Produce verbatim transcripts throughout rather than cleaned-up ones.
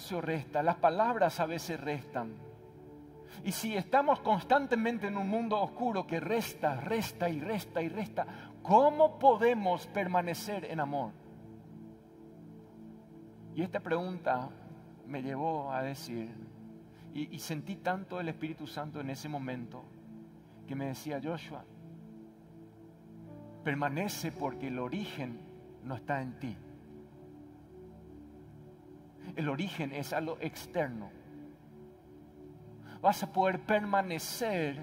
cansancio resta, las palabras a veces restan. Y si estamos constantemente en un mundo oscuro que resta, resta y resta y resta, ¿cómo podemos permanecer en amor? Y esta pregunta me llevó a decir, y, y sentí tanto el Espíritu Santo en ese momento, que me decía: Joshua, permanece porque el origen no está en ti. El origen es a lo externo. Vas a poder permanecer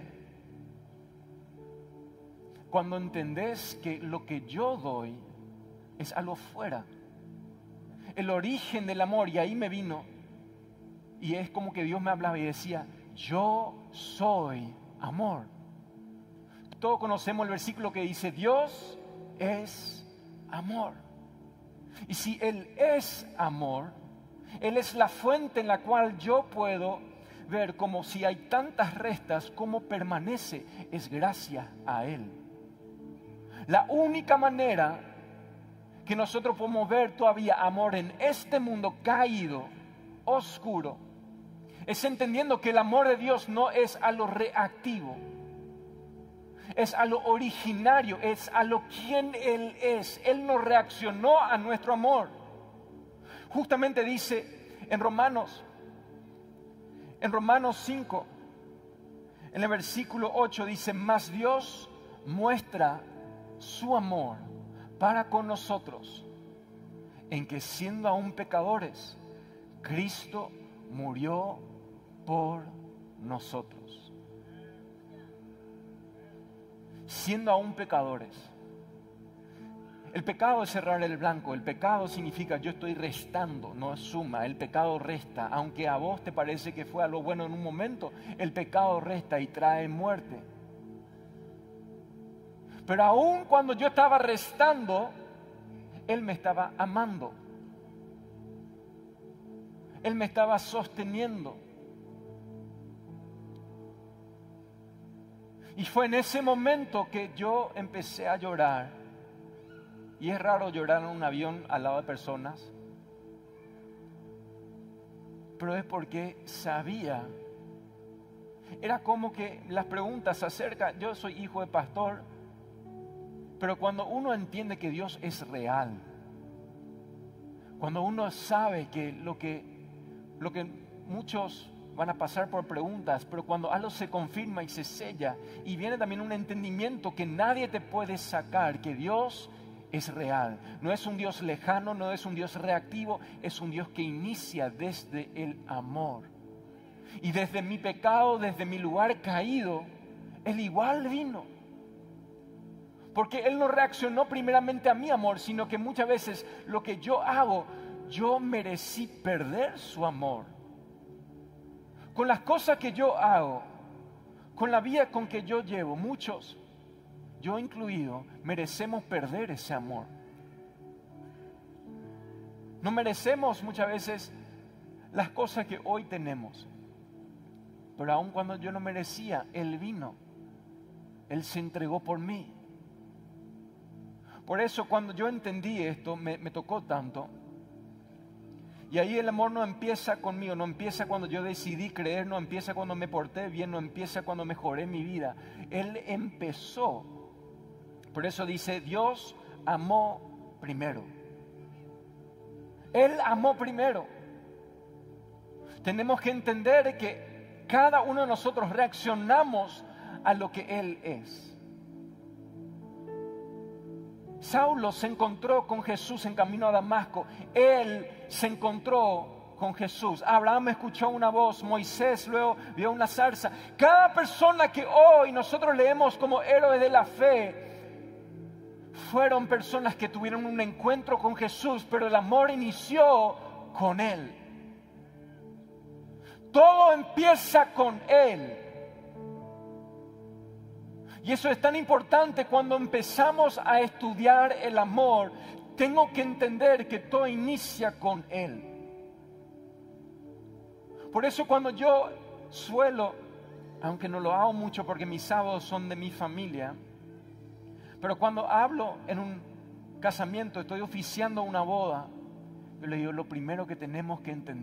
cuando entendés que lo que yo doy es a lo fuera. El origen del amor, y ahí me vino, y es como que Dios me hablaba y decía: yo soy amor. Todos conocemos el versículo que dice: Dios es amor. Y si Él es amor, Él es la fuente en la cual yo puedo ver como si hay tantas restas, cómo permanece, es gracias a Él. La única manera que nosotros podemos ver todavía amor en este mundo caído, oscuro, es entendiendo que el amor de Dios no es a lo reactivo, es a lo originario, es a lo quien Él es. Él no reaccionó a nuestro amor. Justamente dice en Romanos, en Romanos cinco, en el versículo ocho dice: mas Dios muestra su amor para con nosotros, en que siendo aún pecadores, Cristo murió por nosotros. Siendo aún pecadores. El pecado es cerrar el blanco. El pecado significa yo estoy restando, no es suma. El pecado resta. Aunque a vos te parece que fue algo bueno en un momento, el pecado resta y trae muerte. Pero aún cuando yo estaba restando, Él me estaba amando. Él me estaba sosteniendo. Y fue en ese momento que yo empecé a llorar. Y es raro llorar en un avión al lado de personas. Pero es porque sabía. Era como que las preguntas acerca, yo soy hijo de pastor, pero cuando uno entiende que Dios es real, cuando uno sabe que lo que, lo que muchos van a pasar por preguntas, pero cuando algo se confirma y se sella, y viene también un entendimiento que nadie te puede sacar, que Dios es real. No es un Dios lejano, no es un Dios reactivo, es un Dios que inicia desde el amor. Y desde mi pecado, desde mi lugar caído, Él igual vino. Porque Él no reaccionó primeramente a mi amor, sino que muchas veces lo que yo hago, yo merecí perder su amor. Con las cosas que yo hago, con la vida con que yo llevo, muchos, yo incluido, merecemos perder ese amor. No merecemos muchas veces las cosas que hoy tenemos. Pero aun cuando yo no merecía, Él vino. Él se entregó por mí. Por eso cuando yo entendí esto, me, me tocó tanto. Y ahí el amor no empieza conmigo, no empieza cuando yo decidí creer, no empieza cuando me porté bien, no empieza cuando mejoré mi vida. Él empezó. Por eso dice, Dios amó primero. Él amó primero. Tenemos que entender que cada uno de nosotros reaccionamos a lo que Él es. Saulo se encontró con Jesús en camino a Damasco. Él se encontró con Jesús. Abraham escuchó una voz. Moisés luego vio una zarza. Cada persona que hoy nosotros leemos como héroes de la fe fueron personas que tuvieron un encuentro con Jesús, pero el amor inició con Él. Todo empieza con Él. Y eso es tan importante cuando empezamos a estudiar el amor. Tengo que entender que todo inicia con Él. Por eso cuando yo suelo, aunque no lo hago mucho porque mis sábados son de mi familia, pero cuando hablo en un casamiento, estoy oficiando una boda, yo le digo, lo primero que tenemos que entender